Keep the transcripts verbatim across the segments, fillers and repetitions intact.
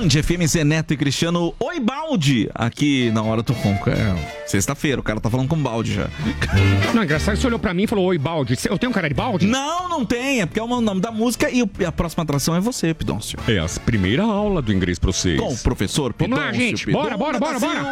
Band F M, Zé Neto e Cristiano. Oi, Balde! Aqui na Hora do Ronco. É sexta-feira, o cara tá falando com balde já. Não, engraçado, você olhou pra mim e falou, oi, Balde. Eu tenho cara de balde? Não, não tem. É porque é o nome da música e a próxima atração é você, Pidoncio. É a primeira aula do inglês pra vocês. Com o professor Pidoncio. Vamos lá, gente. Bora, bora, bora, bora.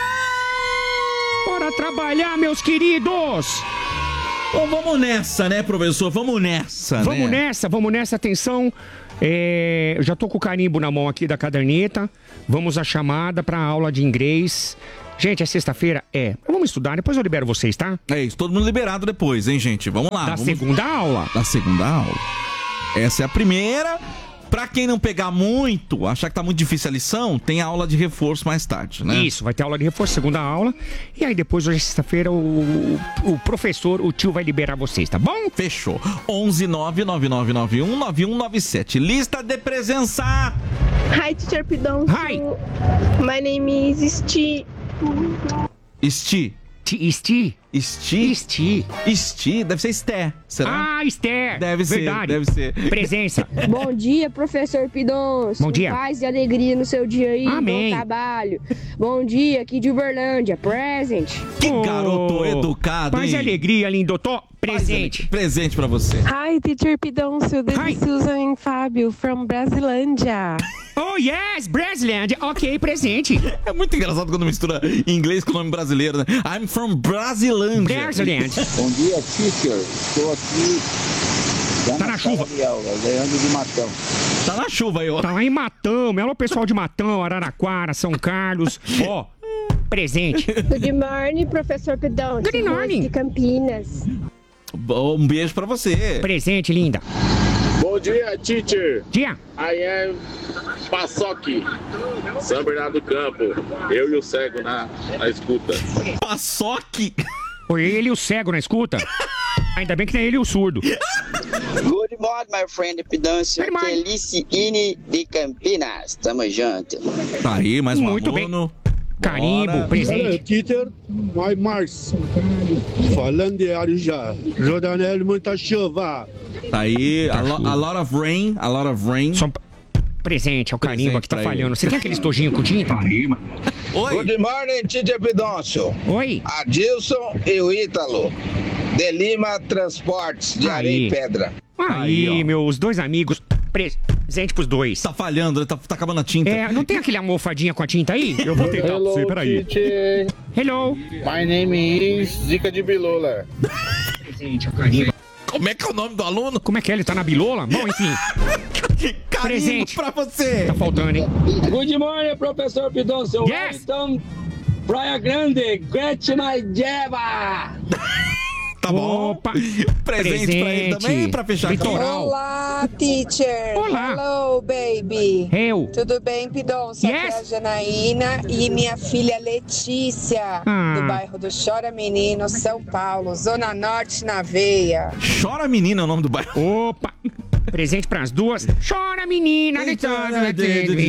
Vai! Bora trabalhar, meus queridos. Bom, vamos nessa, né, professor? Vamos nessa, Vamos né? nessa, vamos nessa. Atenção. É, eu já tô com o carimbo na mão aqui da caderneta. Vamos à chamada pra aula de inglês. Gente, é sexta-feira? É. Vamos estudar, depois eu libero vocês, tá? É isso, todo mundo liberado depois, hein, gente? Vamos lá. Da vamos... segunda aula. Da segunda aula. Essa é a primeira. Pra quem não pegar muito, achar que tá muito difícil a lição, tem a aula de reforço mais tarde, né? Isso, vai ter aula de reforço, segunda aula. E aí depois, hoje é sexta-feira, o, o professor, o tio vai liberar vocês, tá bom? Fechou. onze nove nove nove nove um nove um nove sete. Lista de presença. Hi, Teacher Pidoncio. Hi. My name is Sti. Sti. Sti. Sti? Sti. Sti. Deve ser Esté. Será? Ah, Esther. Deve ser, Verdade. deve ser. Presença. Bom dia, professor Pidoncio. Bom dia. Paz e alegria no seu dia aí, Amém. bom trabalho. Bom dia, aqui de Uberlândia, present. Que Oh, garoto educado, Paz e hein? alegria, lindo. Tô presente. Presente pra você. Hi, Teacher Pidoncio. This Hi. is Susan and Fábio from Brasilândia. Oh, yes, Brasiland. Ok, presente. É muito engraçado quando mistura inglês com nome brasileiro, né? I'm from Brasilândia. Brasiland. Bom dia, teacher. Estou aqui já Tá na chuva. sala de aula, Leandro de Matão. Tá na chuva aí, ó. Tá lá em Matão. Alô, pessoal de Matão, Araraquara, São Carlos. Ó, presente. Good morning, professor Pidoncio. Good morning. De Campinas. Um beijo pra você. Presente, linda. Bom dia, teacher. Dia. I am Paçoque, São Bernardo do Campo. Eu e o cego na, na escuta. Paçoque. Foi ele e o cego na escuta. Ainda bem que não é ele e o surdo. Good morning, my friend Pidoncio. Good morning. Feliciine de Campinas. Tamo junto. Tá aí, mais um Muito aluno. Carimbo, Bora. presente. Teacher, my Mars. Falando de Arujá. Jordanel, muita chuva. Tá aí, a, lo, a lot of rain, a lot of rain. Só um presente, é o carimbo Presente aqui tá pra falhando. ele. Você tem aquele estojinho com tinta? Oi. Good morning, teacher Pidoncio. Oi. Adilson e o Ítalo. De Lima Transportes, de Aí. Areia e Pedra. Aí, Aí, ó. meus dois amigos. Presente pros dois. Tá falhando, tá, tá acabando a tinta. É, não tem aquele almofadinha com a tinta aí? Eu vou tentar pra você, peraí. teacher. Hello. My name is Zica de Bilola. Presente, é o carimbo. Como é que é o nome do aluno? Como é que é? Ele tá na bilola? Bom, enfim. Carimbo Presente. pra você. Tá faltando, hein? Good morning, professor Pidoncio. Yes. Então, Praia Grande, get my jeva. Tá bom. Opa. Presente, pra ele também, pra fechar aqui. Litoral. Olá, teacher. Olá. Hello, baby. Eu. Tudo bem, Pidoncio? Yes. Aqui é a Janaína e minha filha Letícia, Ah. do bairro do Chora Menino, São Paulo, Zona Norte, na veia. Chora Menina é o nome do bairro. Opa. Presente pras duas. Chora, menina, gritando de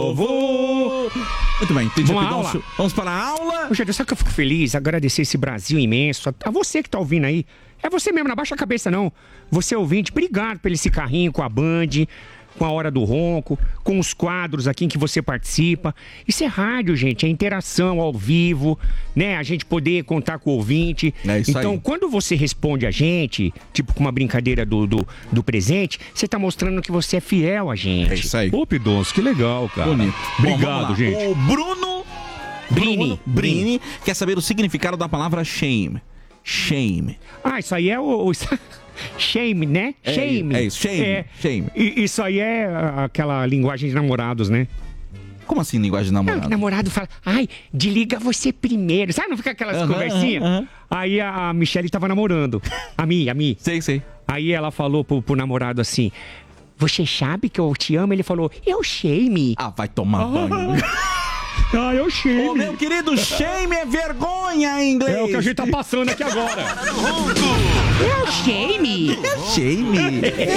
novo. Muito bem, entendi. Vamos à Pidoncio. aula? Vamos para a aula. Poxa Deus, sabe que eu fico feliz? Agradecer esse Brasil imenso. A, a você que tá ouvindo aí. É você mesmo, não abaixa a cabeça não. Você ouvinte, obrigado pelo esse carrinho com a Band, com a Hora do Ronco, com os quadros aqui em que você participa. Isso é rádio, gente, é interação ao vivo, né? A gente poder contar com o ouvinte. É isso então, aí. quando você responde a gente, tipo com uma brincadeira do, do, do presente, você tá mostrando que você é fiel a gente. É isso aí. Ô, Pidoncio, que legal, cara. Bonito. Obrigado, Bom, vamos lá. gente. O Bruno Brini. Bruno Brini quer saber o significado da palavra shame. Shame. Ah, isso aí é o... o- Shame, né? É, Shame. é isso, shame, É. shame. E- isso aí é a- aquela linguagem de namorados, né? Como assim, linguagem de Não, que namorado? namorado fala, ai, desliga você primeiro. Sabe, não fica aquelas Aham, conversinhas? aham, aham. Aí a, a Michelle tava namorando. A Mi, a Mi. Sei, sei. Aí ela falou pro, pro namorado assim, você sabe que eu te amo? Ele falou, eu shame. Ah, vai tomar banho. Ah, eu shame. Ô, meu querido, shame é vergonha em inglês. É o que a gente tá passando aqui agora. Ronco. Eu shame. Shame.